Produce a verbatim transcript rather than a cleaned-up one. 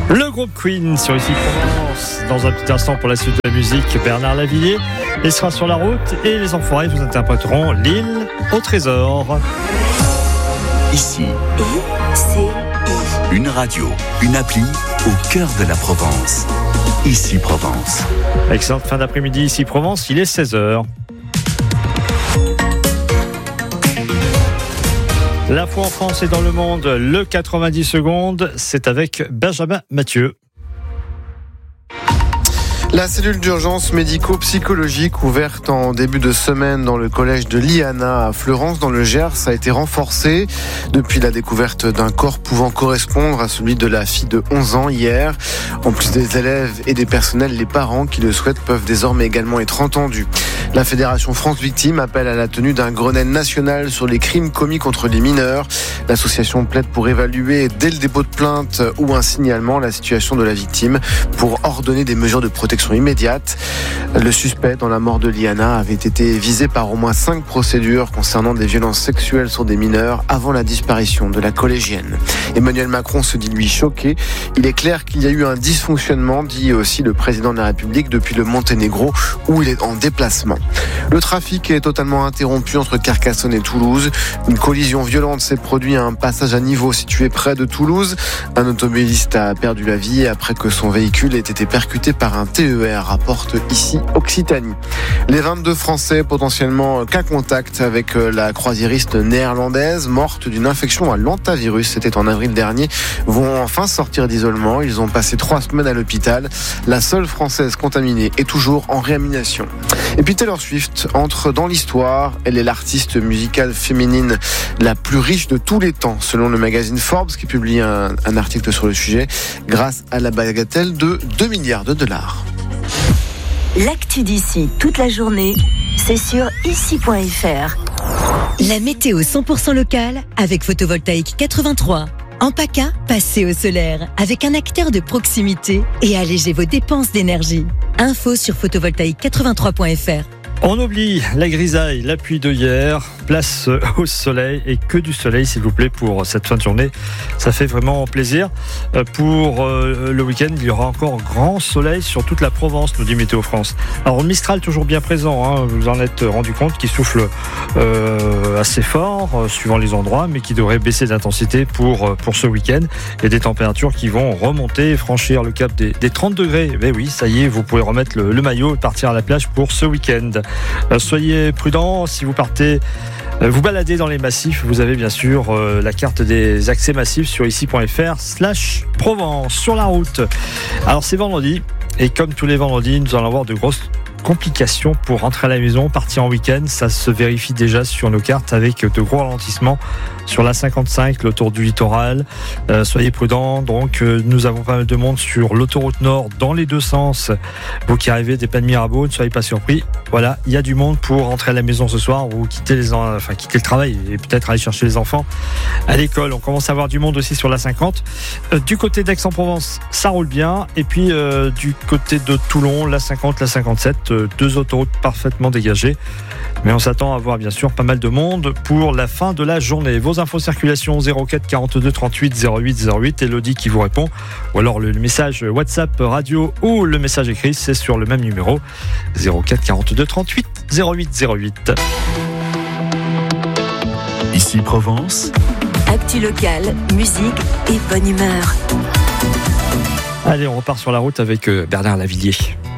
Le groupe Queen sur Ici Provence. Dans un petit instant pour la suite de la musique, Bernard Lavilliers. Il sera sur la route et les Enfoirés vous interpréteront L'île au trésor. Ici, I, C, I. une radio, une appli au cœur de la Provence. Ici Provence. Excellente fin d'après-midi, Ici Provence, il est seize heures. L'info en France et dans le monde, le quatre-vingt-dix secondes, c'est avec Benjamin Mathieu. La cellule d'urgence médico-psychologique ouverte en début de semaine dans le collège de l'I A N A à Fleurance dans le Gers a été renforcée depuis la découverte d'un corps pouvant correspondre à celui de la fille de onze ans hier. En plus des élèves et des personnels, les parents qui le souhaitent peuvent désormais également être entendus. La Fédération France Victimes appelle à la tenue d'un Grenelle national sur les crimes commis contre les mineurs. L'association plaide pour évaluer dès le dépôt de plainte ou un signalement la situation de la victime pour ordonner des mesures de protection immédiate. Le suspect dans la mort de l'I A N A avait été visé par au moins cinq procédures concernant des violences sexuelles sur des mineurs avant la disparition de la collégienne. Emmanuel Macron se dit lui choqué. Il est clair qu'il y a eu un dysfonctionnement, dit aussi le président de la République, depuis le Monténégro où il est en déplacement. Le trafic est totalement interrompu entre Carcassonne et Toulouse. Une collision violente s'est produite à un passage à niveau situé près de Toulouse. Un automobiliste a perdu la vie après que son véhicule ait été percuté par un T E R, rapporte ici Occitanie. Les vingt-deux Français potentiellement cas contact avec la croisiériste néerlandaise morte d'une infection à l'hantavirus, c'était en avril dernier, vont enfin sortir d'isolement. Ils ont passé trois semaines à l'hôpital. La seule Française contaminée est toujours en réanimation. Et puis Taylor Swift entre dans l'histoire. Elle est l'artiste musicale féminine la plus riche de tous les temps, selon le magazine Forbes, qui publie un, un article sur le sujet, grâce à la bagatelle de deux milliards de dollars. L'actu d'ici toute la journée, c'est sur ici point f r. La météo cent pour cent locale avec Photovoltaïque quatre-vingt-trois. En PACA, passez au solaire avec un acteur de proximité et allégez vos dépenses d'énergie. Info sur photovoltaïque quatre-vingt-trois point f r. On oublie la grisaille, la pluie de hier, place au soleil et que du soleil s'il vous plaît pour cette fin de journée. Ça fait vraiment plaisir. Pour le week-end, il y aura encore grand soleil sur toute la Provence, nous dit Météo France. Alors le Mistral toujours bien présent, hein, vous vous en êtes rendu compte, qui souffle euh, assez fort euh, suivant les endroits, mais qui devrait baisser d'intensité pour, pour ce week-end. Il y a des températures qui vont remonter et franchir le cap des, des trente degrés. Ben oui, ça y est, vous pouvez remettre le, le maillot et partir à la plage pour ce week-end. Euh, soyez prudents si vous partez euh, vous baladez dans les massifs. Vous avez bien sûr euh, la carte des accès massifs sur ici point f r slash Provence sur la route. Alors c'est vendredi et comme tous les vendredis nous allons avoir de grosses complications pour rentrer à la maison, partir en week-end. Ça se vérifie déjà sur nos cartes avec de gros ralentissements sur la cinquante-cinq, l'autoroute du littoral. Euh, soyez prudents. Donc, euh, nous avons pas mal de monde sur l'autoroute nord dans les deux sens. Vous qui arrivez des Pas de Mirabeau, ne soyez pas surpris. Voilà, il y a du monde pour rentrer à la maison ce soir ou quitter les, enfin quitter le travail et peut-être aller chercher les enfants à l'école. On commence à avoir du monde aussi sur la cinquante. Euh, du côté d'Aix-en-Provence, ça roule bien. Et puis euh, du côté de Toulon, la cinquante, la cinquante-sept. Deux autoroutes parfaitement dégagées. Mais on s'attend à voir bien sûr pas mal de monde pour la fin de la journée. Vos infos circulation zéro quatre quarante-deux trente-huit zéro huit zéro huit. Elodie qui vous répond. Ou alors le message WhatsApp radio ou le message écrit, c'est sur le même numéro zéro quatre quarante-deux trente-huit zéro huit zéro huit. Ici Provence. Actu locale, musique et bonne humeur. Allez, on repart sur la route avec Bernard Lavilliers.